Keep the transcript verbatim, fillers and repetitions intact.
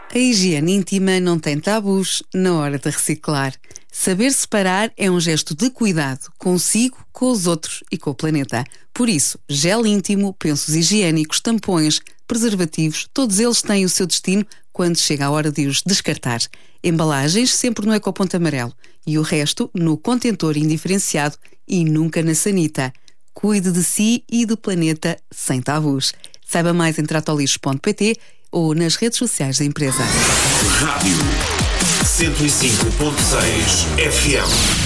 A higiene íntima não tem tabus na hora de reciclar. Saber separar é um gesto de cuidado consigo, com os outros e com o planeta. Por isso, gel íntimo, pensos higiênicos, tampões, preservativos, todos eles têm o seu destino quando chega a hora de os descartar. Embalagens sempre no ecoponto amarelo e o resto no contentor indiferenciado e nunca na sanita. Cuide de si e do planeta sem tabus. Saiba mais em tratolixo ponto pt ou nas redes sociais da empresa. Rádio cento e cinco ponto seis F M.